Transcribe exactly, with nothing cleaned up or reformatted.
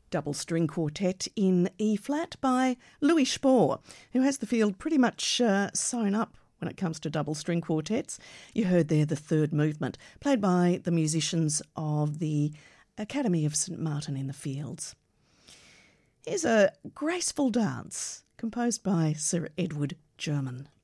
double string quartet in E-flat by Louis Spohr, who has the field pretty much uh, sewn up when it comes to double string quartets. You heard there the third movement, played by the musicians of the Academy of St Martin in the Fields. Here's a graceful dance composed by Sir Edward German.